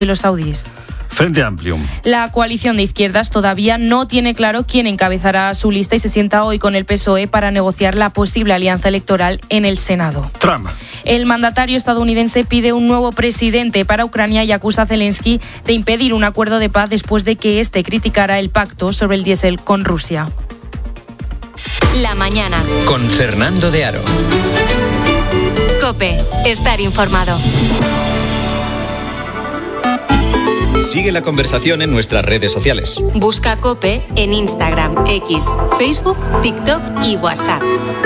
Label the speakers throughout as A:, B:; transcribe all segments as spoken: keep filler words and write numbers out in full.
A: y los saudíes.
B: Frente Amplio.
A: La coalición de izquierdas todavía no tiene claro quién encabezará su lista y se sienta hoy con el P S O E para negociar la posible alianza electoral en el Senado.
B: Trump.
A: El mandatario estadounidense pide un nuevo presidente para Ucrania y acusa a Zelensky de impedir un acuerdo de paz después de que éste criticara el pacto sobre el diésel con Rusia.
C: La mañana.
D: Con Fernando de Aro.
C: COPE. Estar informado.
D: Sigue la conversación en nuestras redes sociales.
C: Busca COPE en Instagram, X, Facebook, TikTok y WhatsApp.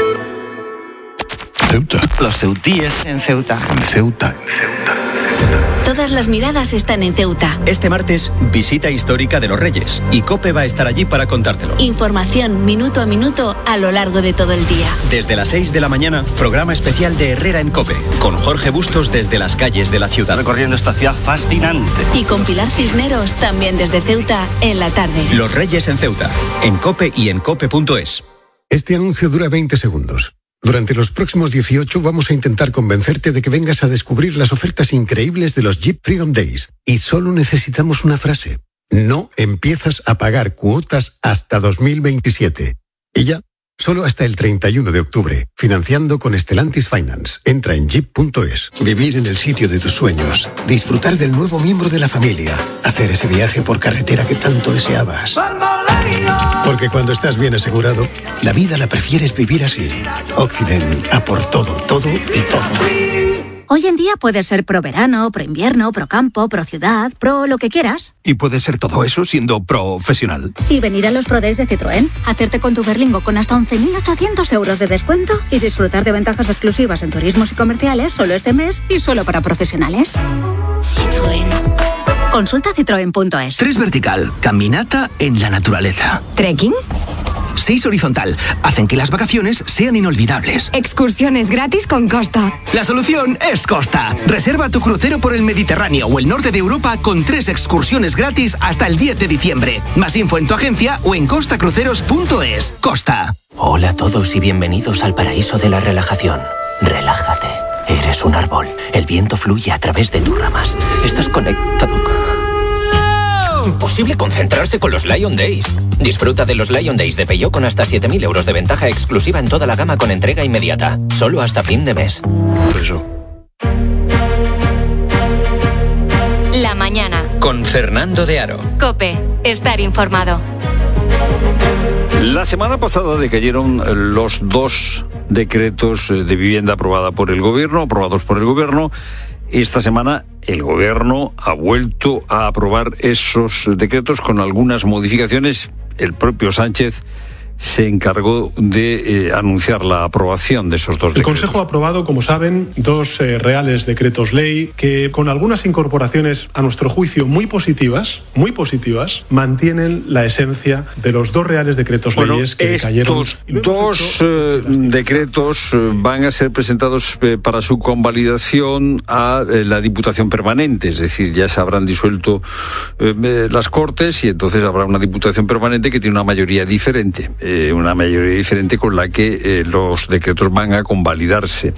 E: Ceuta. Los ceutíes en Ceuta. En Ceuta. En Ceuta.
C: Todas las miradas están en Ceuta.
D: Este martes, visita histórica de los Reyes. Y COPE va a estar allí para contártelo.
C: Información minuto a minuto a lo largo de todo el día.
D: Desde las seis de la mañana, programa especial de Herrera en COPE. Con Jorge Bustos desde las calles de la ciudad.
E: Recorriendo esta ciudad fascinante.
C: Y con Pilar Cisneros también desde Ceuta en la tarde.
D: Los Reyes en Ceuta. En COPE y en cope punto es.
F: Este anuncio dura veinte segundos. Durante los próximos dieciocho vamos a intentar convencerte de que vengas a descubrir las ofertas increíbles de los Jeep Freedom Days. Y solo necesitamos una frase. No empiezas a pagar cuotas hasta dos mil veintisiete. Y ya, solo hasta el treinta y uno de octubre. Financiando con Stellantis Finance. Entra en jeep punto es. Vivir en el sitio de tus sueños. Disfrutar del nuevo miembro de la familia. Hacer ese viaje por carretera que tanto deseabas. Porque cuando estás bien asegurado, la vida la prefieres vivir así. Occident, a por todo, todo y todo.
G: Hoy en día puedes ser pro verano, pro invierno, pro campo, pro ciudad, pro lo que quieras.
H: Y puedes ser todo eso siendo profesional.
G: Y venir a los Pro Days de Citroën, hacerte con tu Berlingo con hasta once mil ochocientos euros de descuento y disfrutar de ventajas exclusivas en turismos y comerciales solo este mes y solo para profesionales.
C: Citroën.
G: Consulta citroen punto es.
H: Tres vertical, caminata en la naturaleza.
I: ¿Trekking?
H: Seis horizontal, hacen que las vacaciones sean inolvidables.
I: Excursiones gratis con Costa.
H: La solución es Costa. Reserva tu crucero por el Mediterráneo o el norte de Europa con tres excursiones gratis hasta el diez de diciembre. Más info en tu agencia o en costa cruceros punto es. Costa.
J: Hola a todos y bienvenidos al paraíso de la relajación. Relájate. Eres un árbol. El viento fluye a través de tus ramas. Estás conectado. Imposible concentrarse con los Lion Days. Disfruta de los Lion Days de Peugeot con hasta siete mil euros de ventaja exclusiva en toda la gama con entrega inmediata. Solo hasta fin de mes.
B: Eso.
C: La mañana.
D: Con Fernando de Aro.
C: COPE. Estar informado.
B: La semana pasada decayeron los dos decretos de vivienda aprobada por el gobierno, aprobados por el gobierno. Esta semana el gobierno ha vuelto a aprobar esos decretos con algunas modificaciones. El propio Sánchez se encargó de eh, anunciar la aprobación de esos dos decretos.
K: El Consejo ha aprobado, como saben, dos eh, reales decretos ley que, con algunas incorporaciones, a nuestro juicio, muy positivas, muy positivas, mantienen la esencia de los dos reales decretos
B: bueno,
K: leyes que cayeron.
B: Estos dos eh, decretos eh, van a ser presentados eh, para su convalidación a eh, la Diputación Permanente, es decir, ya se habrán disuelto eh, las Cortes y entonces habrá una Diputación Permanente que tiene una mayoría diferente. Eh, una mayoría diferente con la que eh, los decretos van a convalidarse.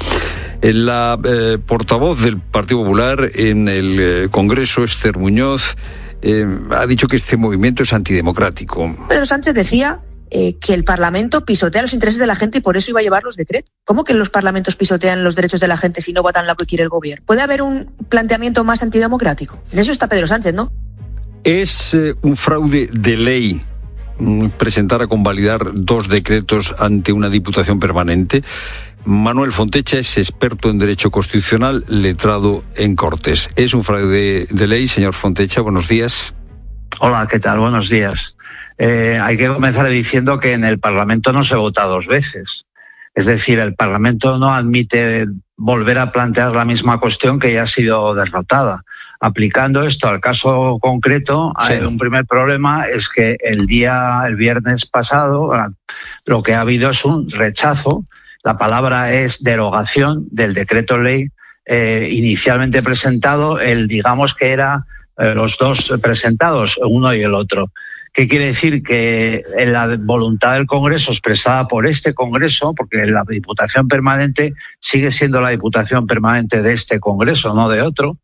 B: La eh, portavoz del Partido Popular en el eh, Congreso, Esther Muñoz, eh, ha dicho que este movimiento es antidemocrático.
L: Pedro Sánchez decía eh, que el Parlamento pisotea los intereses de la gente y por eso iba a llevar los decretos. ¿Cómo que los parlamentos pisotean los derechos de la gente si no votan lo que quiere el gobierno? ¿Puede haber un planteamiento más antidemocrático? En eso está Pedro Sánchez, ¿no?
B: Es eh, un fraude de ley presentar a convalidar dos decretos ante una Diputación Permanente. Manuel Fontecha es experto en Derecho Constitucional, letrado en Cortes. ¿Es un fraude de ley, señor Fontecha? Buenos días.
M: Hola, ¿qué tal? Buenos días. Eh, hay que comenzar diciendo que en el Parlamento no se vota dos veces. Es decir, el Parlamento no admite volver a plantear la misma cuestión que ya ha sido derrotada. Aplicando esto al caso concreto, sí. Hay un primer problema es que el día, el viernes pasado, lo que ha habido es un rechazo. La palabra es derogación del decreto ley eh, inicialmente presentado, el digamos que era eh, los dos presentados, uno y el otro. ¿Qué quiere decir? Que en la voluntad del Congreso expresada por este Congreso, porque la Diputación Permanente sigue siendo la Diputación Permanente de este Congreso, no de otro,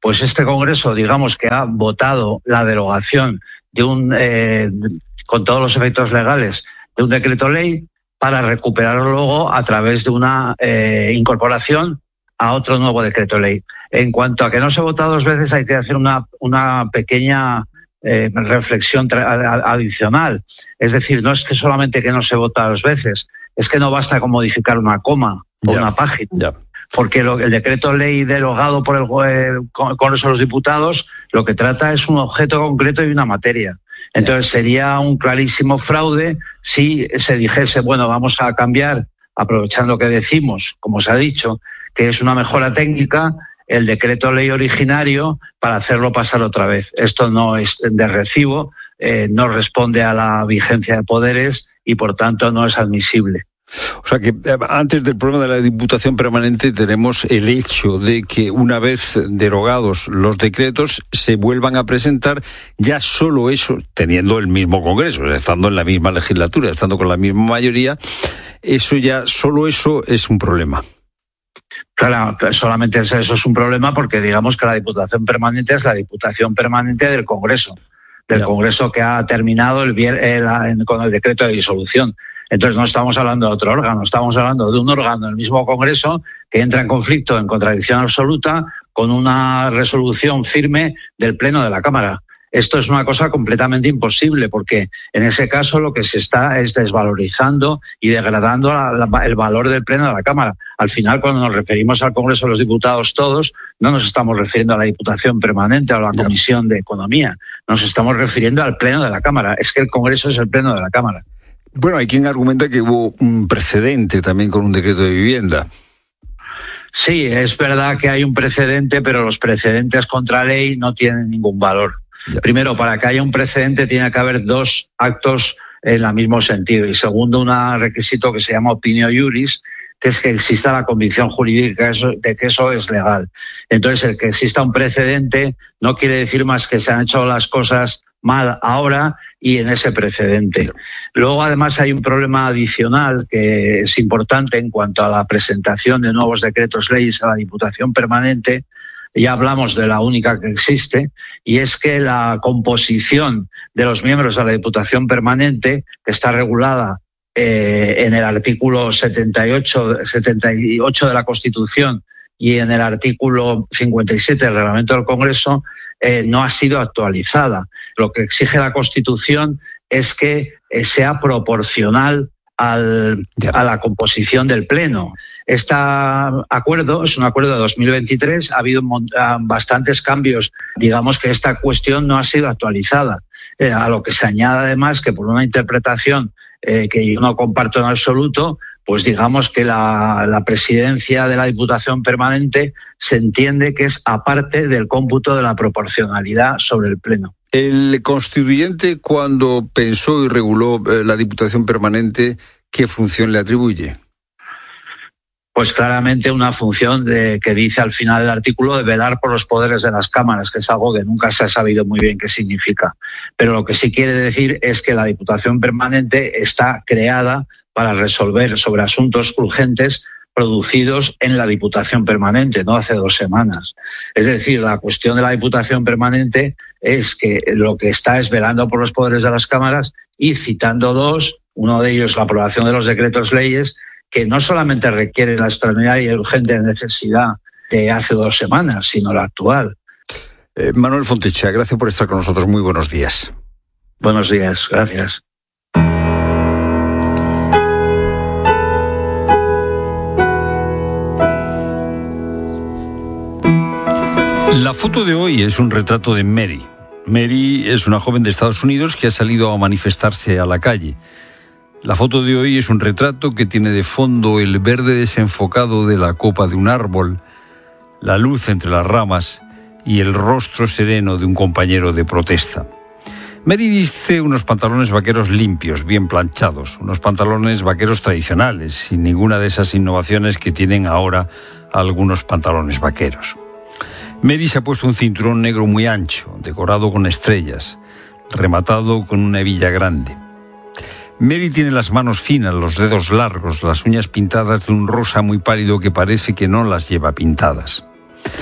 M: pues este Congreso, digamos que ha votado la derogación de un, eh, con todos los efectos legales, de un decreto ley para recuperarlo luego a través de una eh, incorporación a otro nuevo decreto ley. En cuanto a que no se vota dos veces, hay que hacer una, una pequeña eh, reflexión adicional. Es decir, no es que solamente que no se vota dos veces, es que no basta con modificar una coma o ya, una página. Ya. Porque lo, el decreto ley derogado por el, el Congreso de los Diputados lo que trata es un objeto concreto y una materia. Entonces sería un clarísimo fraude si se dijese, bueno, vamos a cambiar, aprovechando que decimos, como se ha dicho, que es una mejora técnica, el decreto ley originario para hacerlo pasar otra vez. Esto no es de recibo, eh, no responde a la vigencia de poderes y por tanto no es admisible.
B: O sea que antes del problema de la Diputación Permanente tenemos el hecho de que una vez derogados los decretos se vuelvan a presentar, ya solo eso, teniendo el mismo Congreso, estando en la misma legislatura, estando con la misma mayoría, eso ya, solo eso es un problema.
M: Claro, solamente eso es un problema porque digamos que la Diputación Permanente es la Diputación Permanente del Congreso, del ya. Congreso que ha terminado el, el, con el decreto de disolución. Entonces no estamos hablando de otro órgano, estamos hablando de un órgano del mismo Congreso que entra en conflicto, en contradicción absoluta, con una resolución firme del Pleno de la Cámara. Esto es una cosa completamente imposible porque en ese caso lo que se está es desvalorizando y degradando la, la, el valor del Pleno de la Cámara. Al final, cuando nos referimos al Congreso de los Diputados todos, no nos estamos refiriendo a la Diputación Permanente o a la Comisión de Economía, nos estamos refiriendo al Pleno de la Cámara. Es que el Congreso es el Pleno de la Cámara.
B: Bueno, hay quien argumenta que hubo un precedente también con un decreto de vivienda.
M: Sí, es verdad que hay un precedente, pero los precedentes contra ley no tienen ningún valor. Ya. Primero, para que haya un precedente tiene que haber dos actos en el mismo sentido. Y segundo, un requisito que se llama opinio iuris, que es que exista la convicción jurídica de que eso es legal. Entonces, el que exista un precedente no quiere decir más que se han hecho las cosas mal ahora y en ese precedente. Luego, además, hay un problema adicional que es importante en cuanto a la presentación de nuevos decretos leyes a la Diputación Permanente. Ya hablamos de la única que existe, y es que la composición de los miembros de la Diputación Permanente, que está regulada eh, en el artículo setenta y ocho, setenta y ocho de la Constitución y en el artículo cincuenta y siete del Reglamento del Congreso, eh, no ha sido actualizada. Lo que exige la Constitución es que eh, sea proporcional al, a la composición del Pleno. Este acuerdo es un acuerdo de dos mil veintitrés, ha habido bastantes cambios. Digamos que esta cuestión no ha sido actualizada. Eh, a lo que se añade además que por una interpretación eh, que yo no comparto en absoluto, pues digamos que la, la presidencia de la Diputación Permanente se entiende que es aparte del cómputo de la proporcionalidad sobre el Pleno.
B: El constituyente, cuando pensó y reguló eh, la Diputación Permanente, ¿qué función le atribuye?
M: Pues claramente una función de, que dice al final del artículo de velar por los poderes de las cámaras, que es algo que nunca se ha sabido muy bien qué significa. Pero lo que sí quiere decir es que la Diputación Permanente está creada para resolver sobre asuntos urgentes producidos en la Diputación Permanente, no hace dos semanas. Es decir, la cuestión de la Diputación Permanente es que lo que está es velando por los poderes de las cámaras y citando dos, uno de ellos la aprobación de los decretos leyes, que no solamente requiere la extraordinaria y urgente necesidad de hace dos semanas, sino la actual.
B: Eh, Manuel Fontechea, gracias por estar con nosotros. Muy buenos días.
M: Buenos días, gracias.
B: La foto de hoy es un retrato de Mary. Mary es una joven de Estados Unidos que ha salido a manifestarse a la calle. La foto de hoy es un retrato que tiene de fondo el verde desenfocado de la copa de un árbol, la luz entre las ramas y el rostro sereno de un compañero de protesta. Mary viste unos pantalones vaqueros limpios, bien planchados, unos pantalones vaqueros tradicionales, sin ninguna de esas innovaciones que tienen ahora algunos pantalones vaqueros. Mary se ha puesto un cinturón negro muy ancho, decorado con estrellas, rematado con una hebilla grande. Mary tiene las manos finas, los dedos largos, las uñas pintadas de un rosa muy pálido que parece que no las lleva pintadas.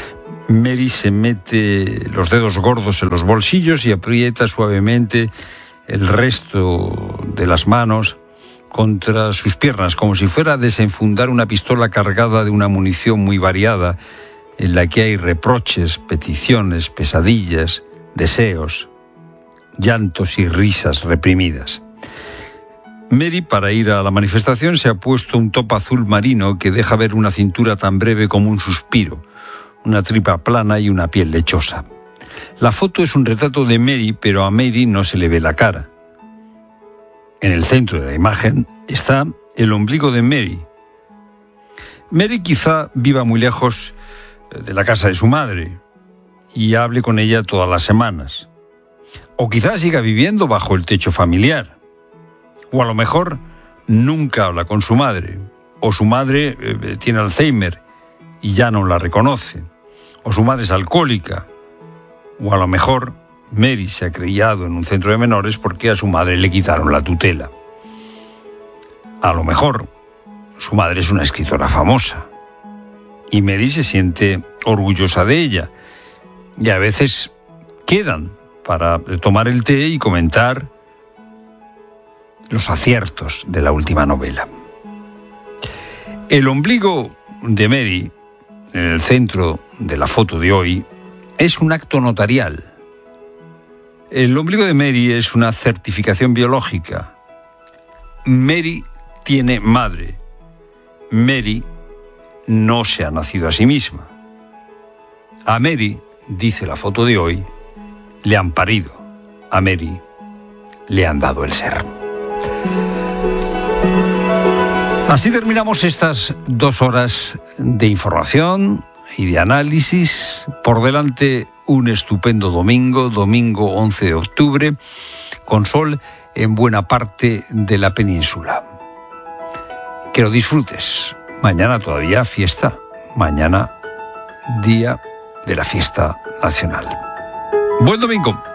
B: Mary se mete los dedos gordos en los bolsillos y aprieta suavemente el resto de las manos contra sus piernas, como si fuera a desenfundar una pistola cargada de una munición muy variada, en la que hay reproches, peticiones, pesadillas, deseos, llantos y risas reprimidas. Mary, para ir a la manifestación, se ha puesto un top azul marino que deja ver una cintura tan breve como un suspiro, una tripa plana y una piel lechosa. La foto es un retrato de Mary, pero a Mary no se le ve la cara. En el centro de la imagen está el ombligo de Mary. Mary quizá viva muy lejos de la casa de su madre y hable con ella todas las semanas. O quizá siga viviendo bajo el techo familiar. O a lo mejor nunca habla con su madre. O su madre eh, tiene Alzheimer y ya no la reconoce. O su madre es alcohólica. O a lo mejor Mary se ha criado en un centro de menores porque a su madre le quitaron la tutela. A lo mejor su madre es una escritora famosa y Mary se siente orgullosa de ella. Y a veces quedan para tomar el té y comentar los aciertos de la última novela. El ombligo de Mary, en el centro de la foto de hoy, es un acto notarial. El ombligo de Mary es una certificación biológica. Mary tiene madre. Mary no se ha nacido a sí misma. A Mary, dice la foto de hoy, le han parido. A Mary le han dado el ser. Así terminamos estas dos horas de información y de análisis. Por delante un estupendo domingo, domingo once de octubre, con sol en buena parte de la península. Que lo disfrutes. Mañana todavía fiesta. Mañana día de la fiesta nacional. Buen domingo.